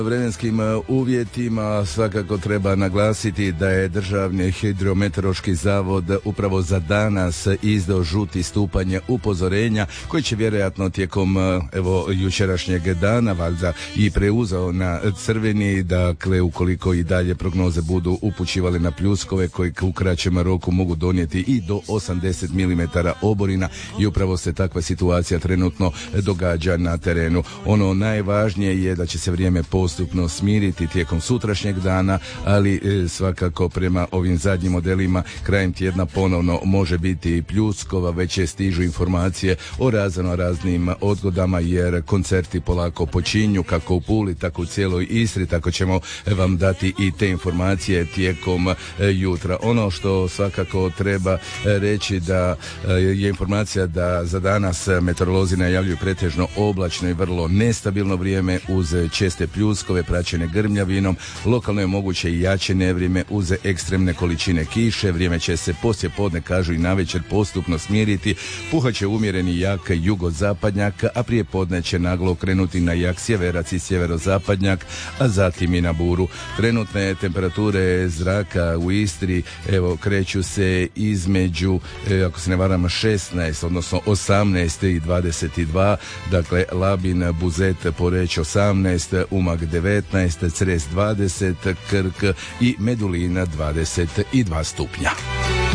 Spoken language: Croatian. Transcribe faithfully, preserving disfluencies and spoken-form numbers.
vremenskim uvjetima svakako treba naglasiti da je Državni hidrometeorološki zavod upravo za danas izdao žuti stupanj upozorenja koji će vjerojatno tijekom evo jučerašnjeg dana valjda i preuzeo na crveni, dakle ukoliko i dalje prognoze budu upućivale na pljuskove koji u kraćem roku mogu donijeti i do osamdeset milimetara oborina i upravo se takva situacija trenutno događa na terenu. Ono najvažnije je da će se vrijeme postupno smiriti tijekom sutrašnjeg dana, ali e, svakako prema ovim zadnjim modelima krajem tjedna ponovno može biti i pljuskova, već je stižu informacije o razno raznim odgodama jer koncerti polako počinju kako u Puli, tako u cijeloj Istri, tako ćemo vam dati i te informacije tijekom e, jutra. Ono što svakako treba e, reći da e, je informacija da za danas meteorolozi najavljuju pretežno oblačno i vrlo nestabilno vrijeme uz česte pljuskove praćene grmljavinom, lokalno je moguće i jače nevrijeme uz ekstremne količine kiše, vrijeme će se poslije podne, kažu i navečer, postupno smiriti, puhat će umjereni jak jugozapadnjak, a prije podne će naglo krenuti na jak sjeverac i sjeverozapadnjak, a zatim i na buru. Trenutne temperature zraka u Istri evo kreću se između, e, ako se ne varam, šesnaest, odnosno osamnaest i dvadeset dva, dakle Labin, Buzet, Poreć osamnaest, Umag devetnaest, Cres dvadeset, Krk i Medulina dvadeset dva stupnja.